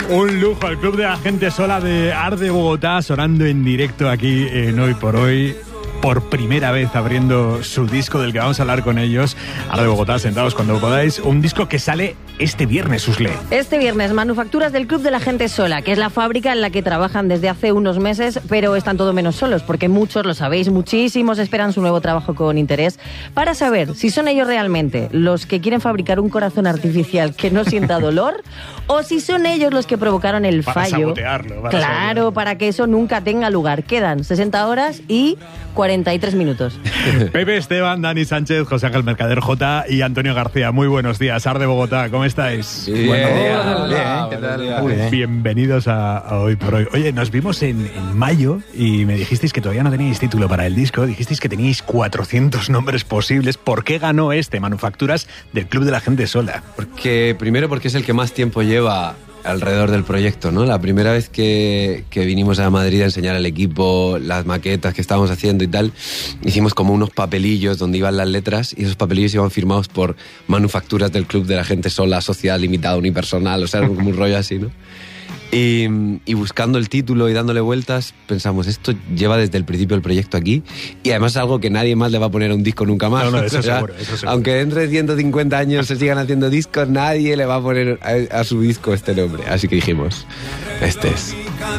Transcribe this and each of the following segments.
Un lujo, el Club de la Gente Sola de Arde Bogotá, sonando en directo aquí en Hoy por Hoy. Por primera vez abriendo su disco del que vamos a hablar con ellos. Arde Bogotá, sentados cuando podáis. Un disco que sale este viernes, Usle. Este viernes, Manufacturas del Club de la Gente Sola, que es la fábrica en la que trabajan desde hace unos meses, pero están todo menos solos, porque muchos, lo sabéis, muchísimos esperan su nuevo trabajo con interés, para saber si son ellos realmente los que quieren fabricar un corazón artificial que no sienta dolor, o si son ellos los que provocaron el fallo. Sabotearlo, claro, para que eso nunca tenga lugar. Quedan 60 horas y 43 minutos. Pepe Esteban, Dani Sánchez, José Ángel Mercader J y Antonio García. Muy buenos días, Arde Bogotá, ¿cómo estáis? Sí, buenos días. ¿Qué tal? Bienvenidos a Hoy por Hoy. Oye, nos vimos en mayo y me dijisteis que todavía no teníais título para el disco. Dijisteis que teníais 400 nombres posibles. ¿Por qué ganó Manufacturas del Club de la Gente Sola? Primero porque es el que más tiempo lleva alrededor del proyecto, ¿no? La primera vez que vinimos a Madrid a enseñar al equipo las maquetas que estábamos haciendo y tal, hicimos como unos papelillos donde iban las letras y esos papelillos iban firmados por Manufacturas del Club de la Gente Sola, Sociedad Limitada, Unipersonal, o sea, era como un rollo así, ¿no? Y buscando el título y dándole vueltas, pensamos, esto lleva desde el principio el proyecto aquí y además es algo que nadie más le va a poner a un disco nunca más. No, eso seguro. Aunque dentro de 150 años se sigan haciendo discos, nadie le va a poner a su disco este nombre. Así que dijimos, este es.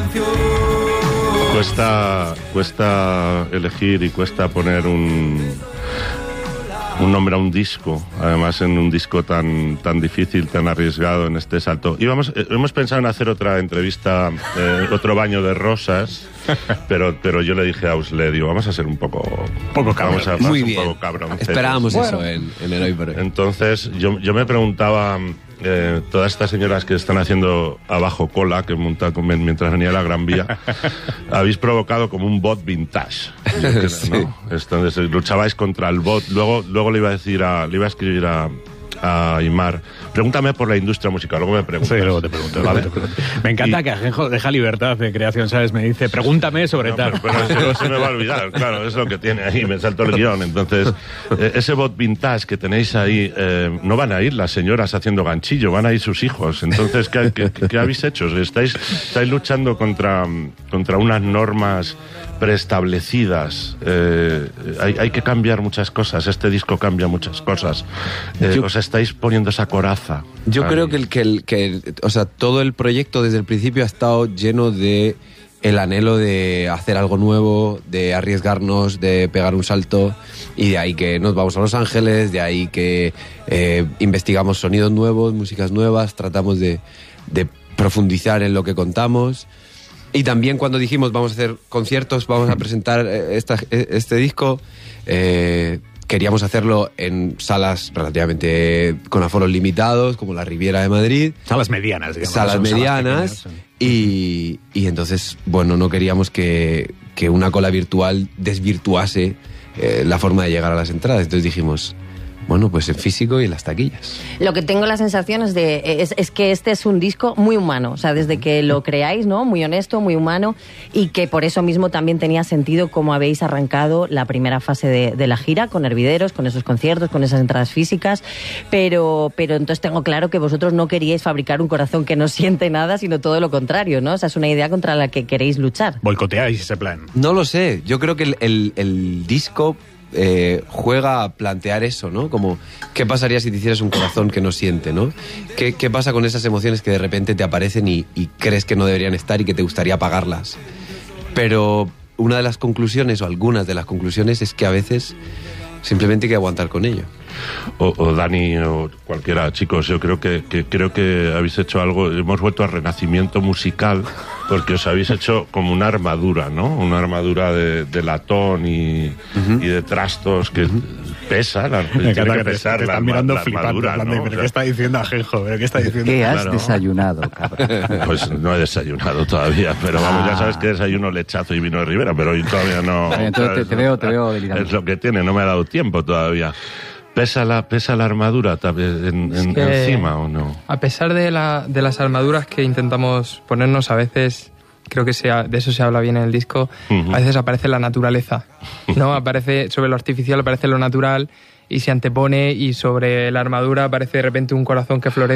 Cuesta elegir y cuesta poner un nombre a un disco, además en un disco tan difícil, tan arriesgado, en este salto. Hemos pensado en hacer otra entrevista, otro baño de rosas, pero yo le dije a Usle, digo, vamos a ser un poco cabrón. Muy bien. Un poco cabrón. Esperábamos eso en el Hoy por Hoy. Entonces, yo me preguntaba, todas estas señoras que están haciendo abajo cola, que montan mientras venía la Gran Vía, habéis provocado como un bot vintage. Yo creo, Sí. ¿no? Entonces, luchabais contra el bot. Luego le iba a escribir a Aimar, pregúntame por la industria musical, luego me preguntas. Sí, luego te pregunto. ¿Vale? Me encanta que Ajenjo deja libertad de creación, ¿sabes? Me dice, pregúntame sobre tal. Pero se me va a olvidar, claro, es lo que tiene ahí, me salto el guión. Entonces, ese bot vintage que tenéis ahí, no van a ir las señoras haciendo ganchillo, van a ir sus hijos. Entonces, ¿qué habéis hecho? Estáis luchando contra unas normas preestablecidas. Hay que cambiar muchas cosas. Este disco cambia muchas cosas. Os estáis poniendo esa coraza. Yo ahí. creo que o sea, todo el proyecto desde el principio ha estado lleno de el anhelo de hacer algo nuevo, de arriesgarnos, de pegar un salto, y de ahí que nos vamos a Los Ángeles, de ahí que investigamos sonidos nuevos, músicas nuevas, tratamos de profundizar en lo que contamos. Y también cuando dijimos vamos a hacer conciertos, vamos a presentar este disco, queríamos hacerlo en salas relativamente con aforos limitados, como la Riviera de Madrid. Salas medianas, digamos. Salas medianas. Salas pequeñas, y entonces, bueno, no queríamos que una cola virtual desvirtuase la forma de llegar a las entradas. Entonces dijimos, bueno, pues en físico y en las taquillas. Lo que tengo la sensación es que este es un disco muy humano, o sea, desde que lo creáis, ¿no? Muy honesto, muy humano, y que por eso mismo también tenía sentido cómo habéis arrancado la primera fase de la gira, con Hervideros, con esos conciertos, con esas entradas físicas, pero entonces tengo claro que vosotros no queríais fabricar un corazón que no siente nada, sino todo lo contrario, ¿no? O sea, es una idea contra la que queréis luchar. Boicoteáis ese plan. No lo sé, yo creo que el disco juega a plantear eso, ¿no? Como, ¿qué pasaría si te hicieras un corazón que no siente, ¿no? ¿Qué pasa con esas emociones que de repente te aparecen y crees que no deberían estar y que te gustaría apagarlas? Pero una de las conclusiones, o algunas de las conclusiones, es que a veces simplemente hay que aguantar con ello. O Dani o cualquiera, chicos, yo creo que habéis hecho algo, hemos vuelto al renacimiento musical, porque os habéis hecho como una armadura, ¿no? Una armadura de latón y de trastos que pesa, tiene que pesar la armadura, ¿no? ¿Pero qué está diciendo Ajenjo? ¿Pero qué está diciendo? ¿Qué has desayunado, cabrón? Pues no he desayunado todavía, pero vamos, ya sabes que desayuno lechazo y vino de Ribera, pero hoy todavía no. Entonces te veo delirando. Es lo que tiene, no me ha dado tiempo todavía. ¿Pesa la armadura encima o no? A pesar de las armaduras que intentamos ponernos, a veces, creo que de eso se habla bien en el disco, a veces aparece la naturaleza, ¿no? Aparece sobre lo artificial, aparece lo natural, y se antepone, y sobre la armadura aparece de repente un corazón que florece